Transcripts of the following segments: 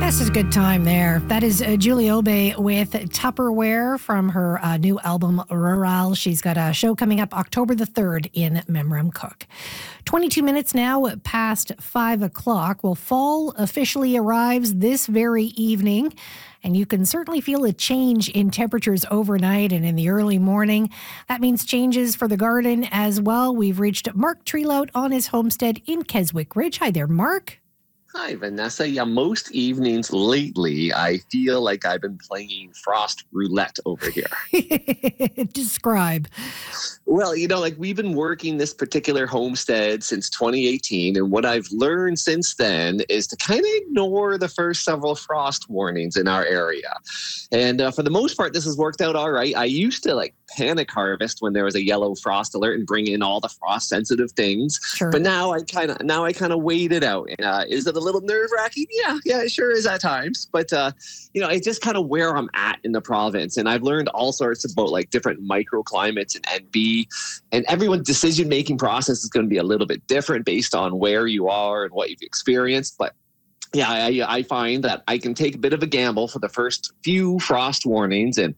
This is a good time there. That is Julie Obey with Tupperware from her new album, Rural. She's got a show coming up October the 3rd in Memramcook. 22 minutes now past 5 o'clock. Well, fall officially arrives this very evening, and you can certainly feel a change in temperatures overnight and in the early morning. That means changes for the garden as well. We've reached Mark Trelout on his homestead in Keswick Ridge. Hi there, Mark. Hi, Vanessa. Yeah, most evenings lately, I feel like I've been playing frost roulette over here. Describe. Well, we've been working this particular homestead since 2018. And what I've learned since then is to kind of ignore the first several frost warnings in our area. And for the most part, this has worked out all right. I used to panic harvest when there was a yellow frost alert and bring in all the frost sensitive things. Sure. But now I kind of wait it out. Is it a little nerve wracking? Yeah, it sure is at times. But it's just kind of where I'm at in the province, and I've learned all sorts about different microclimates and NB, and everyone's decision making process is going to be a little bit different based on where you are and what you've experienced. But yeah, I find that I can take a bit of a gamble for the first few frost warnings. And,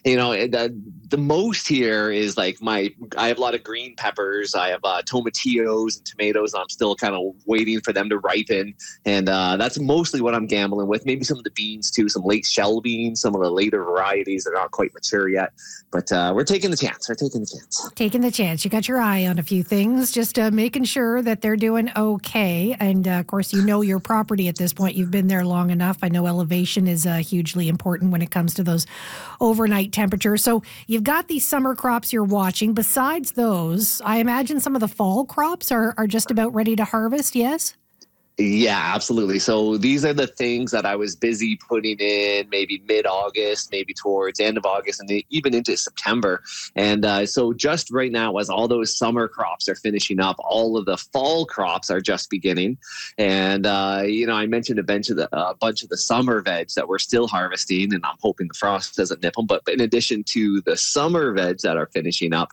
the most here is I have a lot of green peppers. I have tomatillos and tomatoes. I'm still kind of waiting for them to ripen. And that's mostly what I'm gambling with. Maybe some of the beans too, some late shell beans, some of the later varieties that are not quite mature yet. But we're taking the chance. Taking the chance. You got your eye on a few things, just making sure that they're doing okay. And of course, your property at this point. You've been there long enough. I know elevation is hugely important when it comes to those overnight temperatures. So you've got these summer crops you're watching. Besides those, I imagine some of the fall crops are just about ready to harvest, yes? Yeah, absolutely. So these are the things that I was busy putting in maybe mid-August, maybe towards the end of August, and even into September. And so just right now, as all those summer crops are finishing up, all of the fall crops are just beginning. And, I mentioned a bunch of the summer veg that we're still harvesting, and I'm hoping the frost doesn't nip them. But in addition to the summer veg that are finishing up,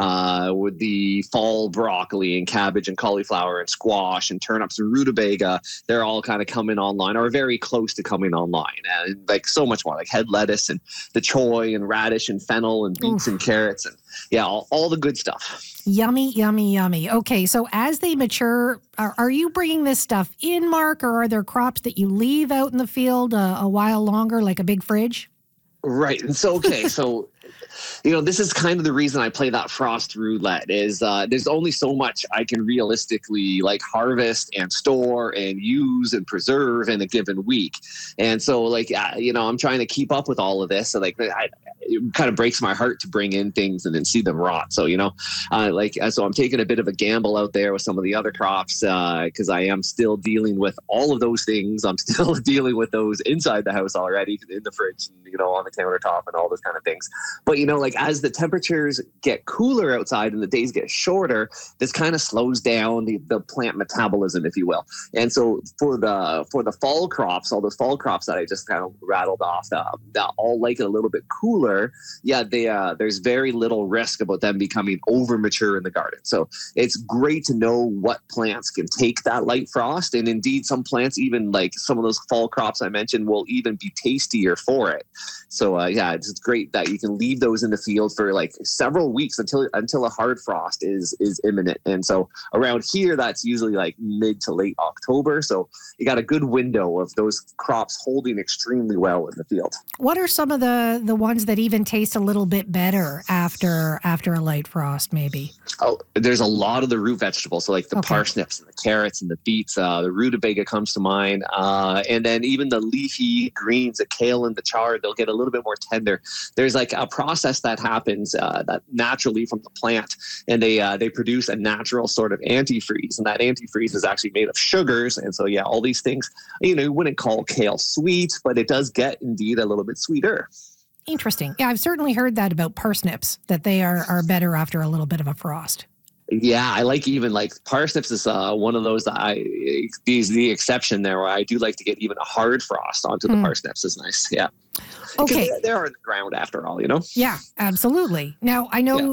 with the fall broccoli and cabbage and cauliflower and squash and turnips and rutabaga, they're all kind of coming online or very close to coming online, and so much more, like head lettuce and the choy and radish and fennel and beets and carrots and all the good stuff. Yummy, yummy, yummy. Okay, so as they mature, are you bringing this stuff in, Mark, or are there crops that you leave out in the field a while longer, like a big fridge? Right. And so, so this is kind of the reason I play that frost roulette is there's only so much I can realistically harvest and store and use and preserve in a given week. And so I'm trying to keep up with all of this. So it kind of breaks my heart to bring in things and then see them rot. So, so I'm taking a bit of a gamble out there with some of the other crops because I am still dealing with all of those things. I'm still dealing with those inside the house already in the fridge and, on the countertop and all those kind of things. But, as the temperatures get cooler outside and the days get shorter, this kind of slows down the plant metabolism, if you will. And so for the fall crops, all those fall crops that I just kind of rattled off, that all like it a little bit cooler, there's very little risk about them becoming over mature in the garden. So it's great to know what plants can take that light frost. And indeed, some plants, even some of those fall crops I mentioned, will even be tastier for it. So it's great that you can leave those in the field for several weeks until a hard frost is imminent. And so around here, that's usually mid to late October. So you got a good window of those crops holding extremely well in the field. What are some of the ones that even taste a little bit better after a light frost, maybe? Oh, there's a lot of the root vegetables. So the parsnips and the carrots and the beets, the rutabaga comes to mind. And then even the leafy greens, the kale and the chard, they'll get a little bit more tender. There's a process that happens that naturally from the plant, and they produce a natural sort of antifreeze, and that antifreeze is actually made of sugars. And so all these things, you wouldn't call kale sweet, but it does get indeed a little bit sweeter. Interesting. Yeah, I've certainly heard that about parsnips, that they are better after a little bit of a frost. Yeah, I even parsnips is one of those that is the exception there, where I do like to get even a hard frost onto the parsnips is nice. Yeah. Okay. They're in the ground after all, Yeah, absolutely. Now, I know